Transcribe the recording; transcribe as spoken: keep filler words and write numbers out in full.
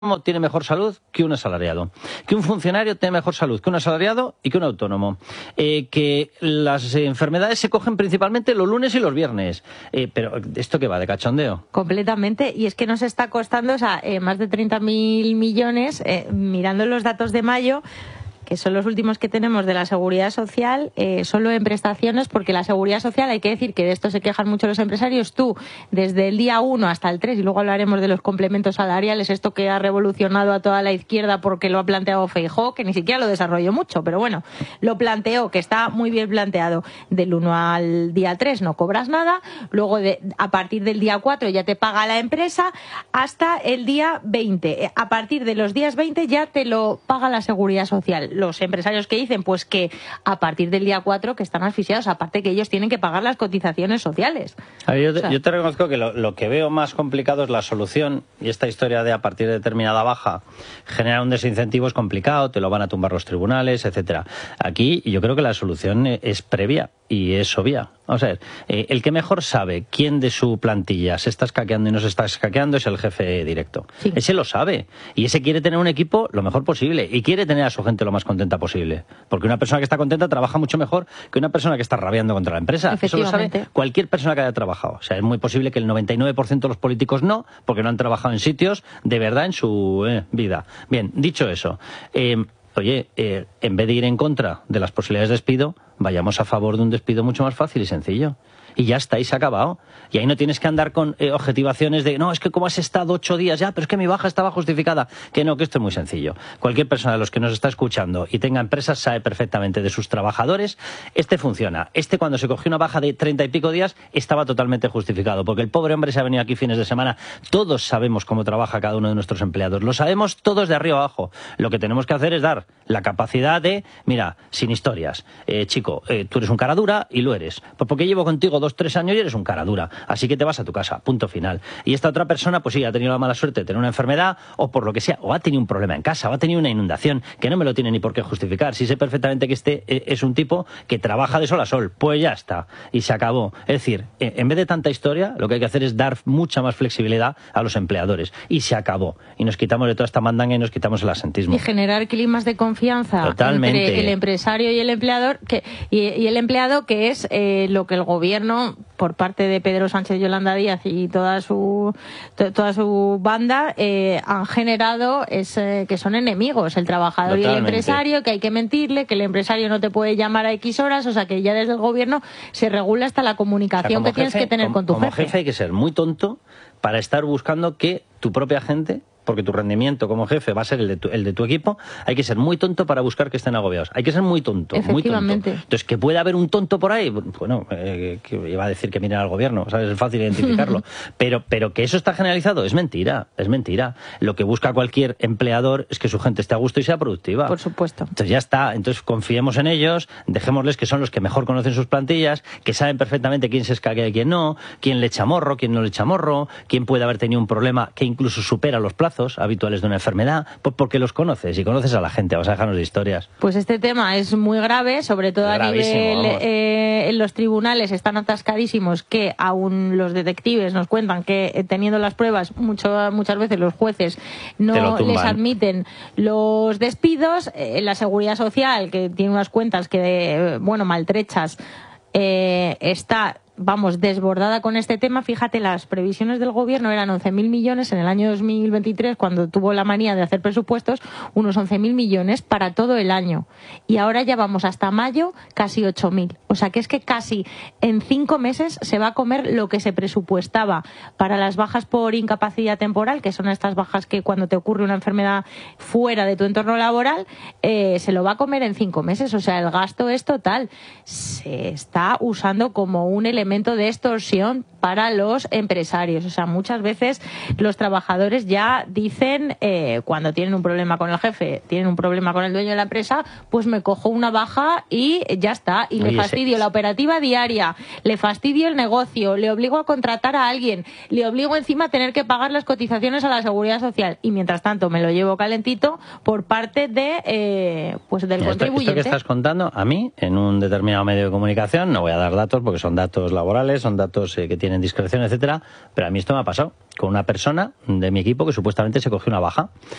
tiene mejor salud que un asalariado, que un funcionario tiene mejor salud que un asalariado y que un autónomo, eh, que las enfermedades se cogen principalmente los lunes y los viernes, eh, pero ¿esto qué va, de cachondeo? Completamente, y es que nos está costando, o sea, eh, más de treinta mil millones, eh, mirando los datos de mayo, que son los últimos que tenemos de la Seguridad Social, eh, solo en prestaciones, porque la Seguridad Social, hay que decir que de esto se quejan mucho los empresarios, tú, desde el día uno hasta el tres, y luego hablaremos de los complementos salariales, esto que ha revolucionado a toda la izquierda porque lo ha planteado Feijóo, que ni siquiera lo desarrolló mucho, pero bueno, lo planteó, que está muy bien planteado, del uno al día tres no cobras nada, luego de, a partir del día cuatro ya te paga la empresa, hasta el día veinte. A partir de los días veinte ya te lo paga la Seguridad Social. Los empresarios que dicen pues que a partir del día cuatro que están asfixiados, aparte que ellos tienen que pagar las cotizaciones sociales. A ver, yo, te, o sea, yo te reconozco que lo, lo que veo más complicado es la solución, y esta historia de a partir de determinada baja generar un desincentivo es complicado, te lo van a tumbar los tribunales, etcétera. Aquí yo creo que la solución es previa y es obvia. Vamos a ver, eh, el que mejor sabe quién de su plantilla se está escaqueando y no se está escaqueando es el jefe directo. Sí. Ese lo sabe, y ese quiere tener un equipo lo mejor posible y quiere tener a su gente lo más contenta posible, porque una persona que está contenta trabaja mucho mejor que una persona que está rabiando contra la empresa. Eso lo sabe cualquier persona que haya trabajado. O sea, es muy posible que el noventa y nueve por ciento de los políticos no, porque no han trabajado en sitios de verdad en su eh, vida. Bien, dicho eso, eh, oye, eh, en vez de ir en contra de las posibilidades de despido, vayamos a favor de un despido mucho más fácil y sencillo. Y ya está, y se ha acabado. Y ahí no tienes que andar con eh, objetivaciones de, no, es que como has estado ocho días ya, pero es que mi baja estaba justificada. Que no, que esto es muy sencillo. Cualquier persona de los que nos está escuchando y tenga empresas sabe perfectamente de sus trabajadores, este funciona. Este, cuando se cogió una baja de treinta y pico días, estaba totalmente justificado, porque el pobre hombre se ha venido aquí fines de semana. Todos sabemos cómo trabaja cada uno de nuestros empleados. Lo sabemos todos de arriba abajo. Lo que tenemos que hacer es dar la capacidad de, mira, sin historias. Eh, chico, eh, tú eres un cara dura y lo eres. Pues porque llevo contigo dos, tres años y eres un cara dura. Así que te vas a tu casa, punto final. Y esta otra persona, pues sí, ha tenido la mala suerte de tener una enfermedad o por lo que sea, o ha tenido un problema en casa, o ha tenido una inundación, que no me lo tiene ni por qué justificar. Si sé perfectamente que este es un tipo que trabaja de sol a sol, pues ya está. Y se acabó. Es decir, en vez de tanta historia, lo que hay que hacer es dar mucha más flexibilidad a los empleadores. Y se acabó. Y nos quitamos de toda esta mandanga y nos quitamos el asentismo. Y generar climas de confianza Totalmente. Entre el empresario y el empleador, que, y, y el empleado, que es eh, lo que el gobierno, por parte de Pedro Sánchez, Yolanda Díaz y toda su to, toda su banda, eh, han generado es, eh, que son enemigos, el trabajador Totalmente. Y el empresario, que hay que mentirle, que el empresario no te puede llamar a X horas, o sea que ya desde el gobierno se regula hasta la comunicación, o sea, que jefe, tienes que tener como, con tu como jefe. jefe hay que ser muy tonto para estar buscando que tu propia gente, porque tu rendimiento como jefe va a ser el de tu, el de tu equipo, hay que ser muy tonto para buscar que estén agobiados. Hay que ser muy tonto, muy tonto. Entonces, que puede haber un tonto por ahí, bueno, eh, que iba a decir que miren al gobierno, ¿sabes? Es fácil identificarlo. pero, pero que eso está generalizado, es mentira, es mentira. Lo que busca cualquier empleador es que su gente esté a gusto y sea productiva. Por supuesto. Entonces ya está, entonces confiemos en ellos, dejémosles que son los que mejor conocen sus plantillas, que saben perfectamente quién se escaquea y quién no, quién le echa morro, quién no le echa morro, quién puede haber tenido un problema que incluso supera los plazos habituales de una enfermedad, pues porque los conoces y conoces a la gente, vas a dejarnos de historias. Pues este tema es muy grave, sobre todo a nivel eh, en los tribunales están atascadísimos, que aún los detectives nos cuentan que eh, teniendo las pruebas mucho, muchas veces los jueces no les admiten los despidos. Eh, la Seguridad Social, que tiene unas cuentas que eh, bueno, maltrechas, eh, está vamos, desbordada con este tema. Fíjate, las previsiones del gobierno eran once mil millones en el año dos mil veintitrés, cuando tuvo la manía de hacer presupuestos, unos once mil millones para todo el año. Y ahora ya vamos hasta mayo, casi ocho mil. O sea que es que casi en cinco meses se va a comer lo que se presupuestaba para las bajas por incapacidad temporal, que son estas bajas que cuando te ocurre una enfermedad fuera de tu entorno laboral, eh, se lo va a comer en cinco meses. O sea, el gasto es total. Se está usando como un elemento de extorsión para los empresarios. O sea, muchas veces los trabajadores ya dicen, eh, cuando tienen un problema con el jefe, tienen un problema con el dueño de la empresa, pues me cojo una baja y ya está. Y Oye, le fastidio ese... la operativa diaria, le fastidio el negocio, le obligo a contratar a alguien, le obligo encima a tener que pagar las cotizaciones a la Seguridad Social. Y mientras tanto me lo llevo calentito por parte de eh, pues del esto, contribuyente. Esto que estás contando, a mí, en un determinado medio de comunicación, no voy a dar datos porque son datos laborales, son datos eh, que tienen tienen discreción, etcétera, pero a mí esto me ha pasado con una persona de mi equipo que supuestamente se cogió una baja